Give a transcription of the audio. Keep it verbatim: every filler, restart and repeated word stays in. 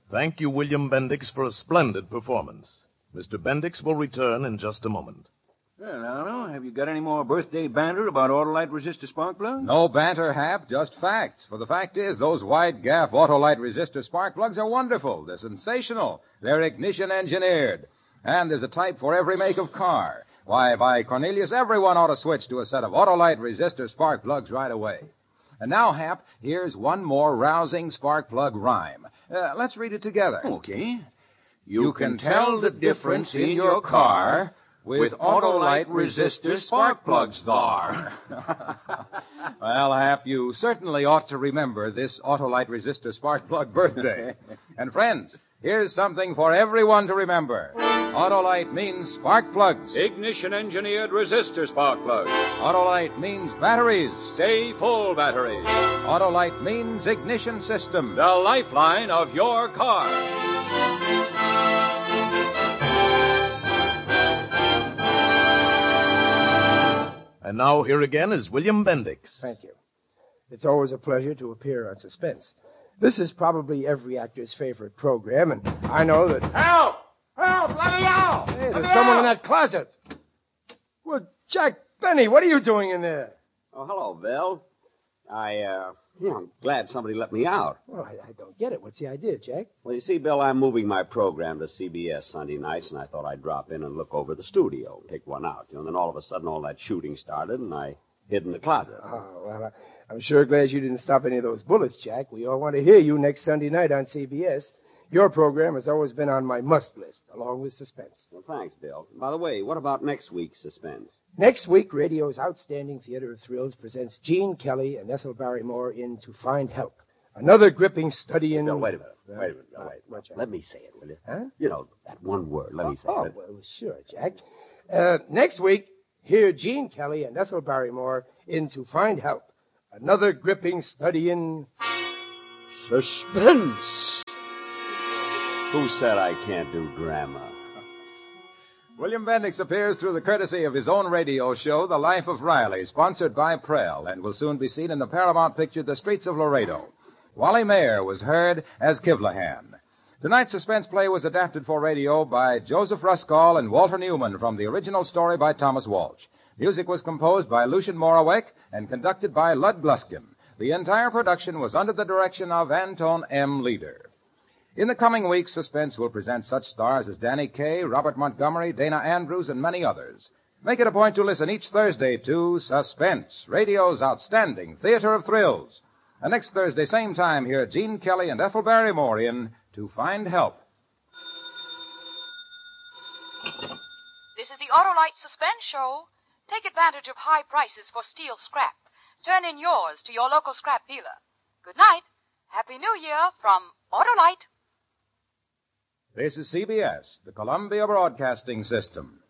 Thank you, William Bendix, for a splendid performance. Mister Bendix will return in just a moment. Well, I don't know. Have you got any more birthday banter about Autolite resistor spark plugs? No banter, Hap, just facts. For the fact is, those wide-gap Autolite resistor spark plugs are wonderful. They're sensational. They're ignition-engineered. And there's a type for every make of car. Why, by Cornelius, everyone ought to switch to a set of Autolite resistor spark plugs right away. And now, Hap, here's one more rousing spark plug rhyme. Uh, let's read it together. Okay. You, you can tell the difference in your car with Autolite resistor spark plugs thar. Well, Hap, you certainly ought to remember this Autolite resistor spark plug birthday. And friends, here's something for everyone to remember. Autolite means spark plugs. Ignition-engineered resistor spark plugs. Autolite means batteries. Stay full batteries. Autolite means ignition system. The lifeline of your car. And now here again is William Bendix. Thank you. It's always a pleasure to appear on Suspense. This is probably every actor's favorite program, and I know that... Help! Help! Let me out! Hey, there's someone in that closet. Well, Jack Benny, what are you doing in there? Oh, hello, Bill. I, uh, you know, I'm glad somebody let me out. Well, I, I don't get it. What's the idea, Jack? Well, you see, Bill, I'm moving my program to C B S Sunday nights, and I thought I'd drop in and look over the studio, pick one out. You know, and then all of a sudden all that shooting started, and I hid in the closet. Oh, well, I, I'm sure glad you didn't stop any of those bullets, Jack. We all want to hear you next Sunday night on C B S. Your program has always been on my must list, along with Suspense. Well, thanks, Bill. By the way, what about next week's Suspense? Next week, radio's outstanding theater of thrills presents Gene Kelly and Ethel Barrymore in To Find Help. Another gripping study in... Bill, wait a minute. Wait a minute. Bill, wait. What's that? Let me say it, will you? Huh? You know, that one word. Let oh, me say oh, it. well, sure, Jack. Uh, next week, hear Gene Kelly and Ethel Barrymore in To Find Help. Another gripping study in... Suspense. Who said I can't do drama? William Bendix appears through the courtesy of his own radio show, The Life of Riley, sponsored by Prell, and will soon be seen in the Paramount picture, The Streets of Laredo. Wally Mayer was heard as Kivlahan. Tonight's suspense play was adapted for radio by Joseph Ruskall and Walter Newman from the original story by Thomas Walsh. Music was composed by Lucian Morawek and conducted by Lud Gluskin. The entire production was under the direction of Anton M. Leader. In the coming weeks, Suspense will present such stars as Danny Kaye, Robert Montgomery, Dana Andrews, and many others. Make it a point to listen each Thursday to Suspense, radio's outstanding theater of thrills. And next Thursday, same time, hear Gene Kelly and Ethel Barrymore in To Find Help. This is the Autolite Suspense Show. Take advantage of high prices for steel scrap. Turn in yours to your local scrap dealer. Good night. Happy New Year from Autolite. This is C B S, the Columbia Broadcasting System.